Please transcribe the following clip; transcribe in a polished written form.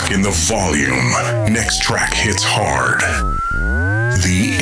in the volume. Next track hits hard. The